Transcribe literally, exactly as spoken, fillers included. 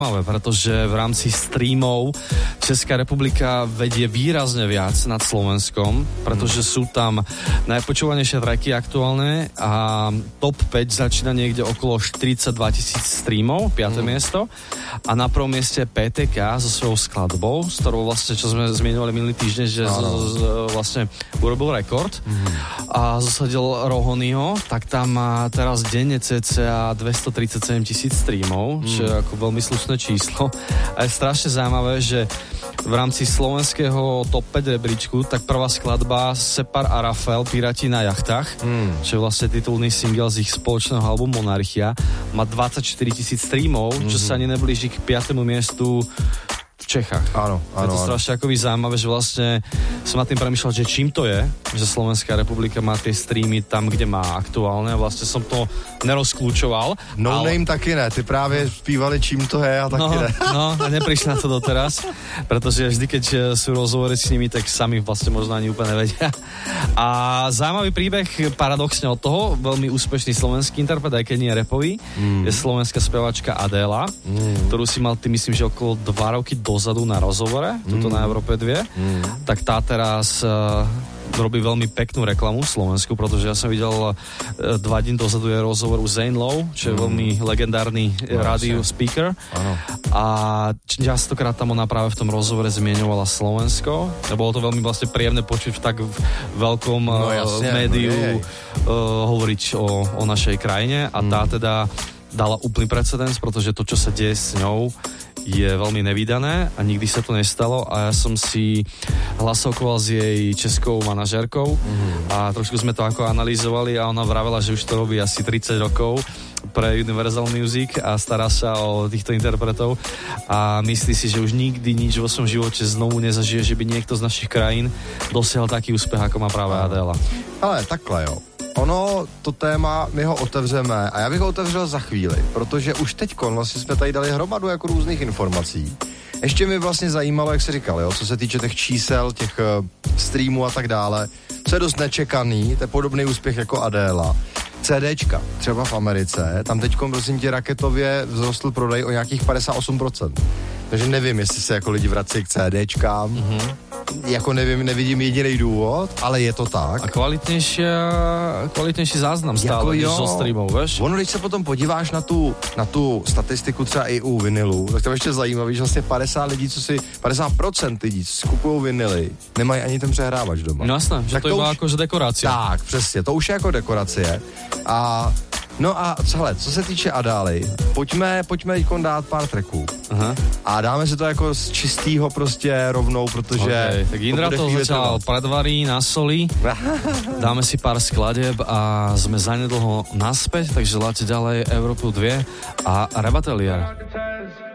pretože v rámci streamov Česká republika vedie výrazne viac nad Slovenskom, pretože sú tam najpočúvanejšie tracky aktuálne a top päť začína niekde okolo štyridsaťdva tisíc streamov, piate mm. miesto, a na prvom mieste pé té ká so svojou skladbou, s ktorou vlastne, čo sme zmieňovali minulý týždeň, že z, z, vlastne urobil rekord mm. a zosadil Rohonyho, tak tam má teraz denne cca dvestotridsaťsedem tisíc streamov, mm. čo je ako veľmi slušné číslo. A je strašne zaujímavé, že v rámci slovenského top päť rebríčku, tak prvá skladba Separ a Rafael, Piráti na jachtách, mm. čo je vlastne titulný single z ich spoločného albumu Monarchia, má dvadsaťštyri tisíc streamov, mm-hmm. čo sa ani neblíži k piatemu miestu v Čechách. Áno, áno. Je to strašne akoby zaujímavé, že vlastne som nad tým premýšľal, že čím to je, že Slovenská republika má tie streamy tam, kde má aktuálne. Vlastne som to nerozklúčoval. No ale... name taky ne, ty právě zpívali čím to je a taky no, ne. No, a neprišli na to doteraz, pretože vždy, keď sú rozhovory s nimi, tak sami vlastne možno ani úplne nevedia. A zaujímavý príbeh, paradoxne od toho, veľmi úspešný slovenský interpret, aj keď nie repový, mm. je slovenská spevačka Adéla, mm. ktorú si mal, ty myslím, že okolo dva roky dozadu na rozhovore, mm. tuto na Európe dva, mm. tak tá teraz uh, robí veľmi peknú reklamu v Slovensku, pretože ja som videl uh, dva dní dozadu je rozhovor u Zane Lowe, čo je mm. veľmi legendárny no, rádio speaker. Ano. A častokrát tam ona práve v tom rozhovore zmieňovala Slovensko. A bolo to veľmi vlastne príjemné počuť v tak veľkom no, jasne, uh, médiu no, uh, hovoriť o, o našej krajine a mm. tá teda dala úplný precedens, pretože to, čo sa deje s ňou, je veľmi nevídané a nikdy sa to nestalo a ja som si hlasovkoval s jej českou manažérkou mm-hmm. a trošku sme to ako analyzovali a ona vravela, že už to robí asi tridsať rokov pre Universal Music a stará sa o týchto interpretov a myslí si, že už nikdy nič vo svojom živote znovu nezažije, že by niekto z našich krajín dosiahol taký úspech, ako má práve Adéla. Ale takhle jo. Ono, to téma, my ho otevřeme a já bych ho otevřel za chvíli, protože už teďkon vlastně jsme tady dali hromadu jako různých informací. Ještě mi vlastně zajímalo, jak jsi říkal, jo, co se týče těch čísel, těch uh, streamů a tak dále, co je dost nečekaný, to je podobný úspěch jako Adéla. CDčka, třeba v Americe, tam teďkon prosím tě raketově vzrostl prodej o nějakých padesát osm procent. Takže nevím, jestli se jako lidi vrací k CDčkám, mm-hmm. jako nevím, nevidím jediný důvod, ale je to tak. A kvalitnější, kvalitnější záznam stále, jako zo streamov, veš? Ono, když se potom podíváš na tu, na tu statistiku třeba i u vinilu, tak to je ještě zajímavý, že vlastně padesát lidí, co si, padesát procent lidí, co si kupují vinily, nemají ani ten přehrávač doma. No jasné, že tak to je už... jakože dekorace. Tak, přesně, to už je jako dekorace. A no a hele, co se týče Adály, pojďme, pojďme teďkon dát pár tracků. Aha. A dáme si to jako z čistýho prostě rovnou, protože... Okay, tak Indra to, to začal predvarí na soli, dáme si pár skladeb a sme zanedlho naspäť, takže želáte ďalej Európu dva a Rebatelier.